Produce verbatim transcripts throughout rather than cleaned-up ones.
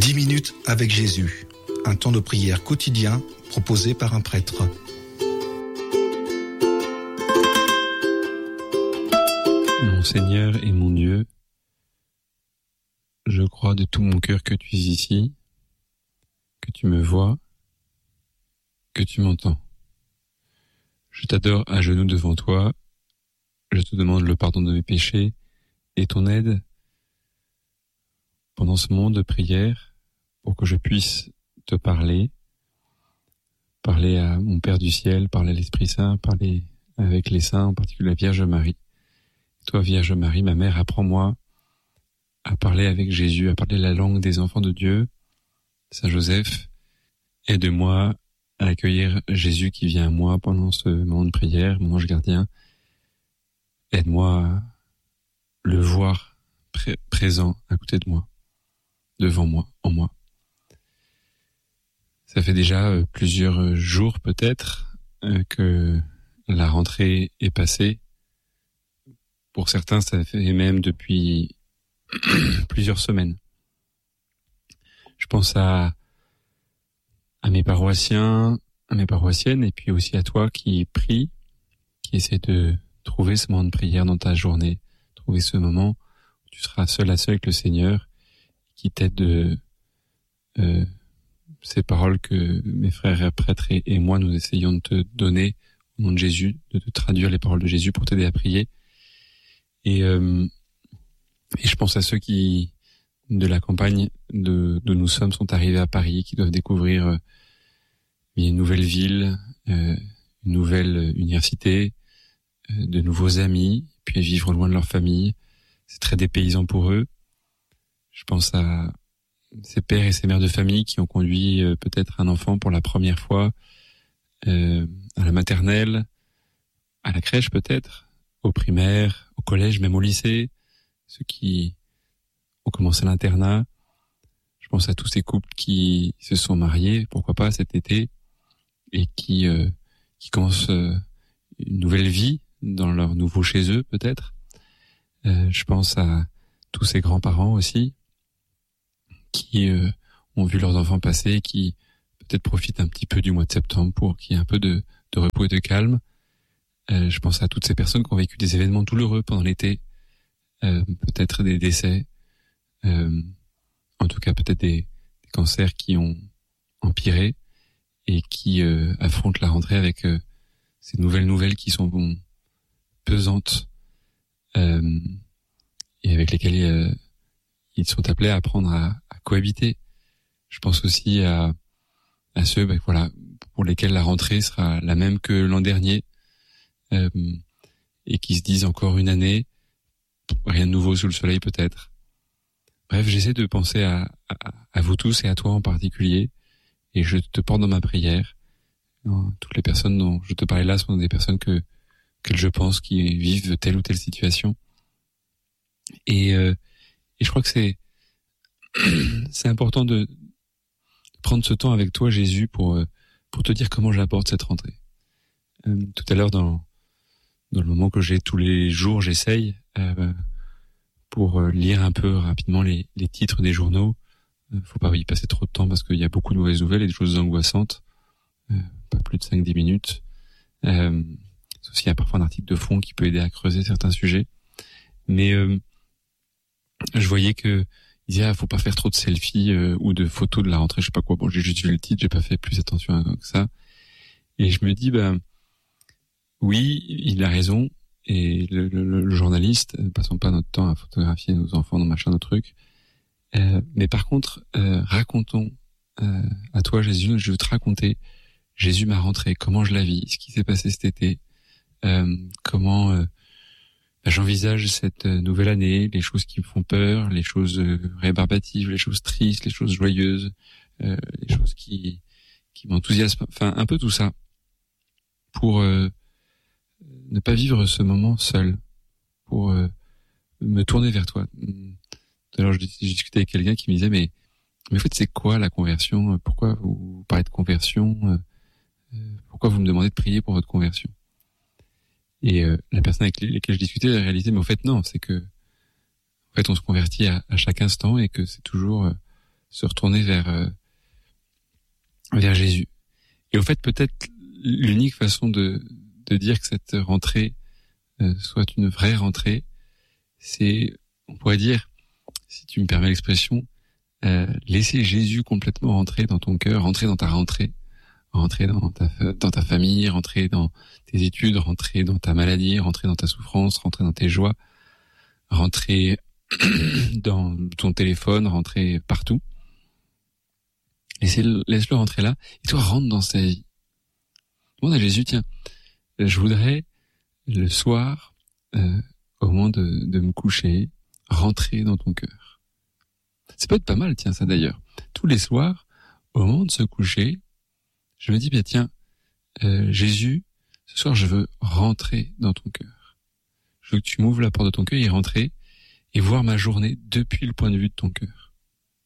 dix minutes avec Jésus, un temps de prière quotidien proposé par un prêtre. Mon Seigneur et mon Dieu, je crois de tout mon cœur que tu es ici, que tu me vois, que tu m'entends. Je t'adore à genoux devant toi, je te demande le pardon de mes péchés et ton aide pendant ce moment de prière pour que je puisse te parler, parler à mon Père du ciel, parler à l'Esprit Saint, parler avec les saints, en particulier la Vierge Marie. Toi, Vierge Marie, ma mère, apprends-moi à parler avec Jésus, à parler la langue des enfants de Dieu. Saint Joseph, aide-moi à accueillir Jésus qui vient à moi pendant ce moment de prière, mon ange gardien. Aide-moi à le voir pré- présent à côté de moi, devant moi, en moi. Ça fait déjà euh, plusieurs jours peut-être euh, que la rentrée est passée. Pour certains, ça fait même depuis plusieurs semaines. Je pense à, à mes paroissiens, à mes paroissiennes, et puis aussi à toi qui prie, qui essaie de trouver ce moment de prière dans ta journée, trouver ce moment où tu seras seul à seul avec le Seigneur, qui t'aide de euh, ces paroles que mes frères prêtres et, et moi nous essayons de te donner au nom de Jésus, de te traduire les paroles de Jésus pour t'aider à prier. Et, euh, et je pense à ceux qui, de la campagne de, de nous sommes, sont arrivés à Paris, qui doivent découvrir euh, une nouvelle ville, euh, une nouvelle université, euh, de nouveaux amis, puis vivre loin de leur famille. C'est très dépaysant pour eux. Je pense à ces pères et ces mères de famille qui ont conduit euh, peut-être un enfant pour la première fois euh, à la maternelle, à la crèche peut-être, au primaire, au collège, même au lycée, ceux qui ont commencé l'internat. Je pense à tous ces couples qui se sont mariés, pourquoi pas cet été, et qui euh, qui commencent euh, une nouvelle vie dans leur nouveau chez eux peut-être. Euh, je pense à tous ces grands-parents aussi qui euh, ont vu leurs enfants passer, qui peut-être profitent un petit peu du mois de septembre pour qu'il y ait un peu de, de repos et de calme. Euh, je pense à toutes ces personnes qui ont vécu des événements douloureux pendant l'été, euh, peut-être des décès, euh, en tout cas peut-être des, des cancers qui ont empiré et qui euh, affrontent la rentrée avec euh, ces nouvelles nouvelles qui sont bon, pesantes euh, et avec lesquelles euh, ils sont appelés à apprendre à, à cohabiter. Je pense aussi à, à ceux ben, voilà, pour lesquels la rentrée sera la même que l'an dernier, Euh, et qui se disent encore une année, rien de nouveau sous le soleil peut-être. Bref, j'essaie de penser à, à, à vous tous et à toi en particulier, et je te porte dans ma prière. Toutes les personnes dont je te parlais là sont des personnes que, que je pense qui vivent telle ou telle situation. Et, euh, et je crois que c'est c'est important de prendre ce temps avec toi, Jésus, pour pour te dire comment j'apporte cette rentrée. Euh, tout à l'heure dans Dans le moment que j'ai tous les jours, j'essaye euh, pour lire un peu rapidement les, les titres des journaux. Euh, faut pas y passer trop de temps parce qu'il y a beaucoup de mauvaises nouvelles et des choses angoissantes. Euh, pas plus de cinq dix minutes. Euh, sauf s'il y a parfois un article de fond qui peut aider à creuser certains sujets. Mais euh, je voyais que il disait ah, faut pas faire trop de selfies euh, ou de photos de la rentrée, je sais pas quoi. Bon, j'ai juste vu le titre, j'ai pas fait plus attention à que ça. Et je me dis ben oui, il a raison, et le, le, le journaliste, passons pas notre temps à photographier nos enfants dans machin, nos trucs. Euh, mais par contre, euh, racontons euh, à toi, Jésus, je veux te raconter Jésus m'a rentré, comment je la vis, ce qui s'est passé cet été, euh, comment euh, bah, j'envisage cette nouvelle année, les choses qui me font peur, les choses euh, rébarbatives, les choses tristes, les choses joyeuses, euh, les choses qui qui m'enthousiasment, enfin un peu tout ça, pour euh, ne pas vivre ce moment seul, pour euh, me tourner vers toi. Tout à l'heure, j'ai discuté avec quelqu'un qui me disait, mais, mais en fait, c'est quoi la conversion? Pourquoi vous parlez de conversion? Pourquoi vous me demandez de prier pour votre conversion? Et euh, la personne avec laquelle je discutais a réalisé, mais en fait, non, c'est que en fait, on se convertit à, à chaque instant et que c'est toujours euh, se retourner vers euh, vers Jésus. Et au fait, peut-être l'unique façon de de dire que cette rentrée euh, soit une vraie rentrée, c'est, on pourrait dire, si tu me permets l'expression, euh, laisser Jésus complètement rentrer dans ton cœur, rentrer dans ta rentrée, rentrer dans ta dans ta famille, rentrer dans tes études, rentrer dans ta maladie, rentrer dans ta souffrance, rentrer dans tes joies, rentrer dans ton téléphone, rentrer partout. Laisse-le, laisse-le rentrer là, et toi rentre dans sa vie. Demande à Jésus, tiens, je voudrais le soir, euh, au moment de, de me coucher, rentrer dans ton cœur. Ça peut être pas mal, tiens, ça d'ailleurs. Tous les soirs, au moment de se coucher, je me dis, bien tiens, euh, Jésus, ce soir je veux rentrer dans ton cœur. Je veux que tu m'ouvres la porte de ton cœur et rentrer et voir ma journée depuis le point de vue de ton cœur.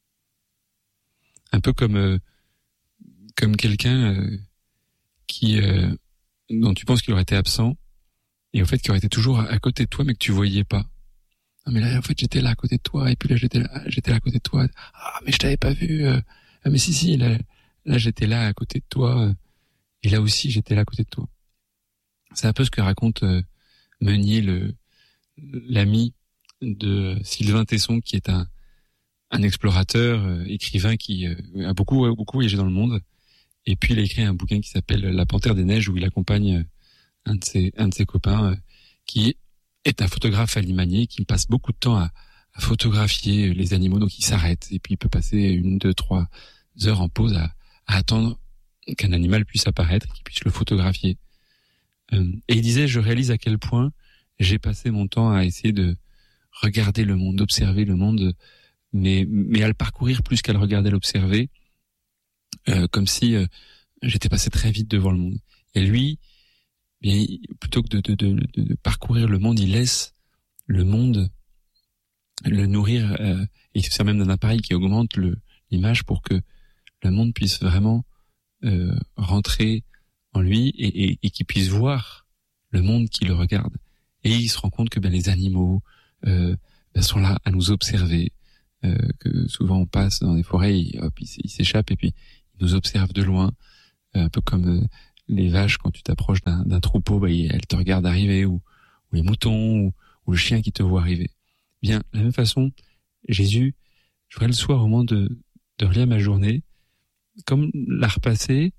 Un peu comme euh, comme quelqu'un euh, qui euh, dont tu penses qu'il aurait été absent et au fait qui aurait été toujours à côté de toi mais que tu voyais pas. Non mais là en fait j'étais là à côté de toi et puis là j'étais là, j'étais là à côté de toi. Ah mais je t'avais pas vu. Euh, ah mais si si là là j'étais là à côté de toi euh, et là aussi j'étais là à côté de toi. C'est un peu ce que raconte euh, Meunier, le l'ami de Sylvain Tesson, qui est un un explorateur, euh, écrivain qui euh, a beaucoup euh, beaucoup voyagé dans le monde. Et puis il a écrit un bouquin qui s'appelle La Panthère des Neiges, où il accompagne euh, un de ses un de ses copains euh, qui est un photographe alimanier qui passe beaucoup de temps à, à photographier les animaux. Donc il s'arrête et puis il peut passer une, deux, trois heures en pause à, à attendre qu'un animal puisse apparaître et qu'il puisse le photographier. Euh, et il disait, je réalise à quel point j'ai passé mon temps à essayer de regarder le monde, d'observer le monde, mais mais à le parcourir plus qu'à le regarder, à l'observer, euh, comme si euh, j'étais passé très vite devant le monde. Et lui, bien, plutôt que de, de, de, de, de parcourir le monde, il laisse le monde le nourrir, euh, et il se sert même d'un appareil qui augmente le, l'image pour que le monde puisse vraiment euh, rentrer en lui et, et, et qu'il puisse voir le monde qui le regarde. Et il se rend compte que ben, les animaux euh, ben, sont là à nous observer, euh, que souvent on passe dans des forêts, et, hop, ils, ils s'échappent et puis ils nous observent de loin, euh, un peu comme euh, les vaches quand tu t'approches d'un, d'un troupeau, ben, elles te regardent arriver, ou, ou les moutons, ou, ou le chien qui te voit arriver. Bien, de la même façon, Jésus, je voudrais le soir au moment de, de relire ma journée, comme la repasser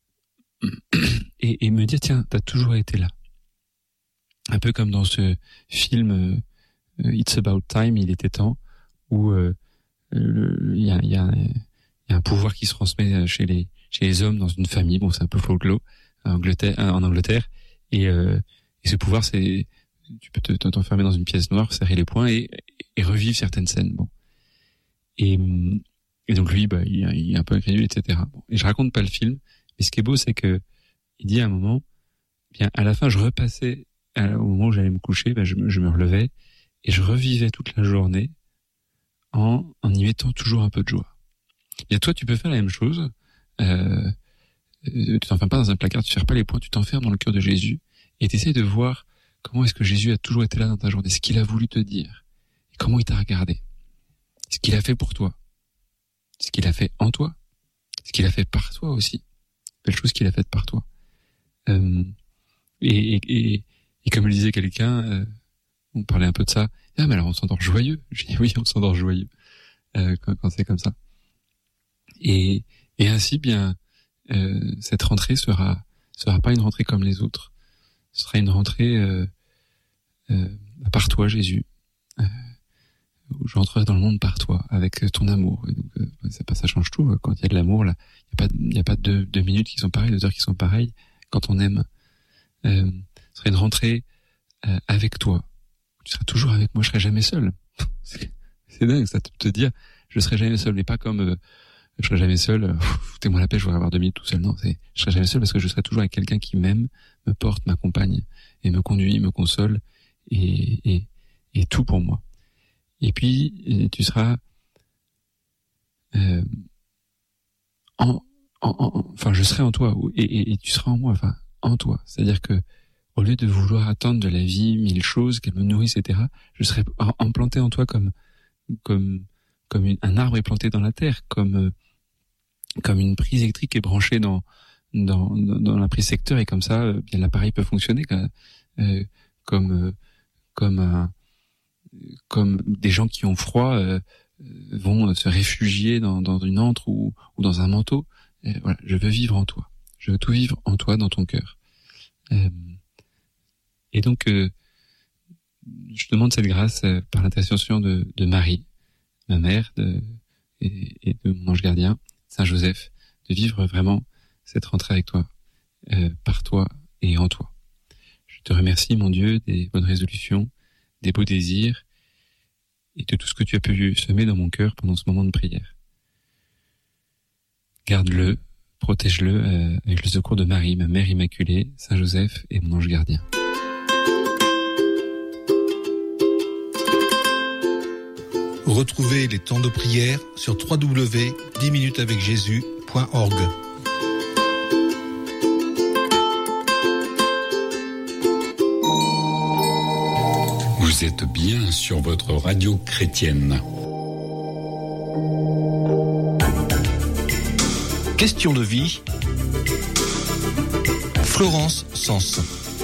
et, et me dire, tiens, t'as toujours été là. Un peu comme dans ce film euh, It's About Time, il était temps, où euh, il y a, y, a, y a un pouvoir qui se transmet chez les chez les hommes dans une famille. Bon, c'est un peu folklore en Angleterre, en Angleterre, et, euh, et ce pouvoir, c'est tu peux te, t'enfermer dans une pièce noire, serrer les poings et, et revivre certaines scènes. Bon, et, et donc lui, bah, il, il est un peu incrédule, et cetera. Bon, et je raconte pas le film, mais ce qui est beau, c'est que il dit à un moment, bien à la fin, je repassais. Alors, au moment où j'allais me coucher, ben je, me, je me relevais et je revivais toute la journée en, en y mettant toujours un peu de joie. Et toi, tu peux faire la même chose. Euh, tu t'enfermes pas dans un placard, tu fermes pas les poings, tu t'enfermes dans le cœur de Jésus et tu essaies de voir comment est-ce que Jésus a toujours été là dans ta journée, ce qu'il a voulu te dire, et comment il t'a regardé, ce qu'il a fait pour toi, ce qu'il a fait en toi, ce qu'il a fait par toi aussi, belle chose qu'il a faite par toi. Euh, et, et, et Et comme le disait quelqu'un, euh, on parlait un peu de ça. Ah, mais alors on s'endort joyeux. J'ai dit oui, on s'endort joyeux euh, quand, quand c'est comme ça. Et, et ainsi, bien, euh, cette rentrée sera sera pas une rentrée comme les autres. Ce sera une rentrée euh, euh, par toi, Jésus. Euh, où je rentrerai dans le monde par toi, avec ton amour. Et donc, euh, ça, ça change tout. Quand il y a de l'amour, là, il y a pas, il y a pas deux, deux minutes qui sont pareilles, deux heures qui sont pareilles. Quand on aime. Euh, Ce serait une rentrée euh, avec toi. Tu seras toujours avec moi, je serai jamais seul. c'est, c'est dingue, ça, te, te dire, je serai jamais seul, mais pas comme euh, je serai jamais seul, euh, foutez-moi la paix, je voudrais avoir deux minutes tout seul. Non, c'est, je serai jamais seul parce que je serai toujours avec quelqu'un qui m'aime, me porte, m'accompagne, et me conduit, me console, et, et, et tout pour moi. Et puis, et tu seras euh, en, en, en, enfin, je serai en toi, et, et, et tu seras en moi, enfin, en toi. C'est-à-dire que au lieu de vouloir attendre de la vie mille choses, qu'elle me nourrisse, et cetera, je serais implanté en toi comme, comme, comme une, un arbre est planté dans la terre, comme euh, comme une prise électrique est branchée dans dans dans, dans la prise secteur, et comme ça, euh, bien l'appareil peut fonctionner euh, comme euh, comme un, comme des gens qui ont froid euh, vont se réfugier dans, dans une antre ou, ou dans un manteau. Et voilà, je veux vivre en toi. Je veux tout vivre en toi, dans ton cœur. Euh, et donc, euh, je demande cette grâce euh, par l'intercession de, de Marie, ma mère, de, et, et de mon ange gardien, Saint Joseph, de vivre vraiment cette rentrée avec toi, euh, par toi et en toi. Je te remercie, mon Dieu, des bonnes résolutions, des beaux désirs, et de tout ce que tu as pu semer dans mon cœur pendant ce moment de prière. Garde-le, protège-le euh, avec le secours de Marie, ma mère immaculée, Saint Joseph et mon ange gardien. Retrouvez les temps de prière sur w w w point dix minutes avec jésus point org. Vous êtes bien sur votre radio chrétienne. Question de vie. Florence Sens.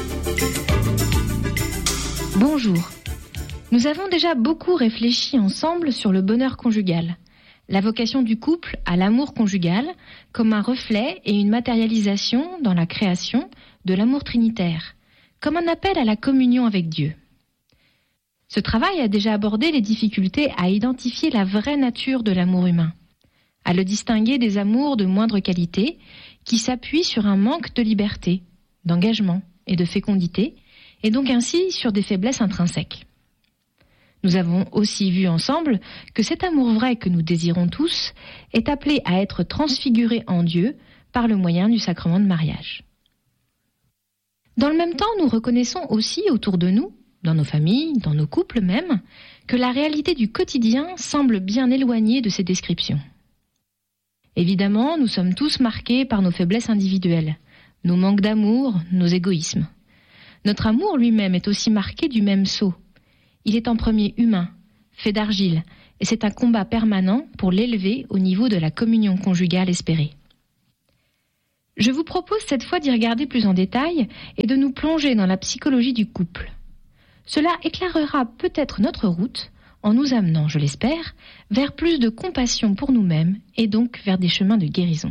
Bonjour. Nous avons déjà beaucoup réfléchi ensemble sur le bonheur conjugal, la vocation du couple à l'amour conjugal comme un reflet et une matérialisation dans la création de l'amour trinitaire, comme un appel à la communion avec Dieu. Ce travail a déjà abordé les difficultés à identifier la vraie nature de l'amour humain, à le distinguer des amours de moindre qualité qui s'appuient sur un manque de liberté, d'engagement et de fécondité, et donc ainsi sur des faiblesses intrinsèques. Nous avons aussi vu ensemble que cet amour vrai que nous désirons tous est appelé à être transfiguré en Dieu par le moyen du sacrement de mariage. Dans le même temps, nous reconnaissons aussi autour de nous, dans nos familles, dans nos couples même, que la réalité du quotidien semble bien éloignée de ces descriptions. Évidemment, nous sommes tous marqués par nos faiblesses individuelles, nos manques d'amour, nos égoïsmes. Notre amour lui-même est aussi marqué du même sceau. Il est en premier humain, fait d'argile, et c'est un combat permanent pour l'élever au niveau de la communion conjugale espérée. Je vous propose cette fois d'y regarder plus en détail et de nous plonger dans la psychologie du couple. Cela éclairera peut-être notre route en nous amenant, je l'espère, vers plus de compassion pour nous-mêmes et donc vers des chemins de guérison.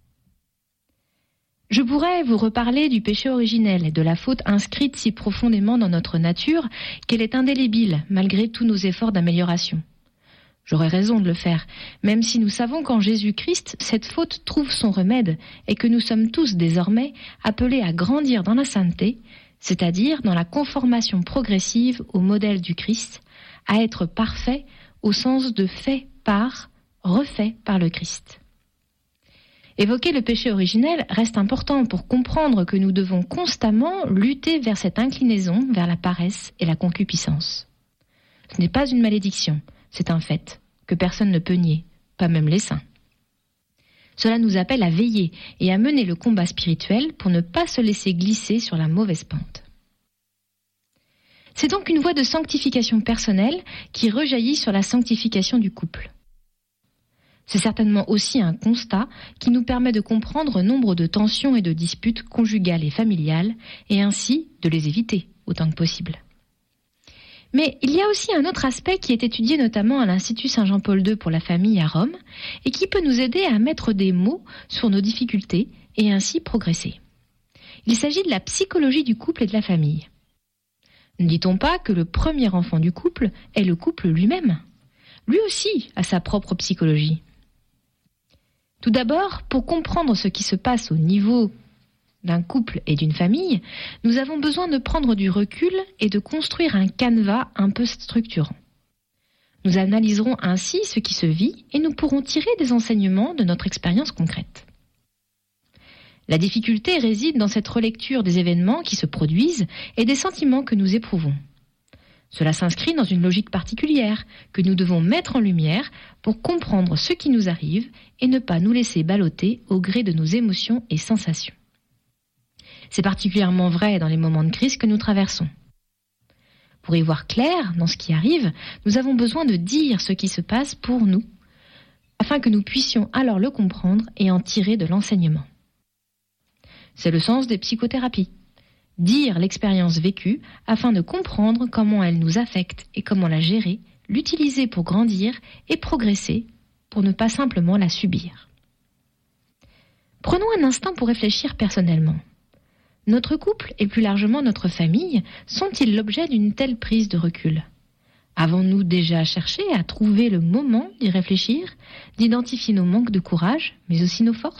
Je pourrais vous reparler du péché originel et de la faute inscrite si profondément dans notre nature qu'elle est indélébile malgré tous nos efforts d'amélioration. J'aurais raison de le faire, même si nous savons qu'en Jésus-Christ, cette faute trouve son remède et que nous sommes tous désormais appelés à grandir dans la sainteté, c'est-à-dire dans la conformation progressive au modèle du Christ, à être parfait au sens de fait par, refait par le Christ. Évoquer le péché originel reste important pour comprendre que nous devons constamment lutter vers cette inclinaison vers la paresse et la concupiscence. Ce n'est pas une malédiction, c'est un fait, que personne ne peut nier, pas même les saints. Cela nous appelle à veiller et à mener le combat spirituel pour ne pas se laisser glisser sur la mauvaise pente. C'est donc une voie de sanctification personnelle qui rejaillit sur la sanctification du couple. C'est certainement aussi un constat qui nous permet de comprendre nombre de tensions et de disputes conjugales et familiales et ainsi de les éviter autant que possible. Mais il y a aussi un autre aspect qui est étudié notamment à l'Institut Saint-Jean-Paul deux pour la famille à Rome et qui peut nous aider à mettre des mots sur nos difficultés et ainsi progresser. Il s'agit de la psychologie du couple et de la famille. Ne dit-on pas que le premier enfant du couple est le couple lui-même ? Lui aussi a sa propre psychologie. Tout d'abord, pour comprendre ce qui se passe au niveau d'un couple et d'une famille, nous avons besoin de prendre du recul et de construire un canevas un peu structurant. Nous analyserons ainsi ce qui se vit et nous pourrons tirer des enseignements de notre expérience concrète. La difficulté réside dans cette relecture des événements qui se produisent et des sentiments que nous éprouvons. Cela s'inscrit dans une logique particulière que nous devons mettre en lumière pour comprendre ce qui nous arrive et ne pas nous laisser balloter au gré de nos émotions et sensations. C'est particulièrement vrai dans les moments de crise que nous traversons. Pour y voir clair dans ce qui arrive, nous avons besoin de dire ce qui se passe pour nous, afin que nous puissions alors le comprendre et en tirer de l'enseignement. C'est le sens des psychothérapies. Dire l'expérience vécue afin de comprendre comment elle nous affecte et comment la gérer, l'utiliser pour grandir et progresser pour ne pas simplement la subir. Prenons un instant pour réfléchir personnellement. Notre couple et plus largement notre famille sont-ils l'objet d'une telle prise de recul ? Avons-nous déjà cherché à trouver le moment d'y réfléchir, d'identifier nos manques de courage, mais aussi nos forces ?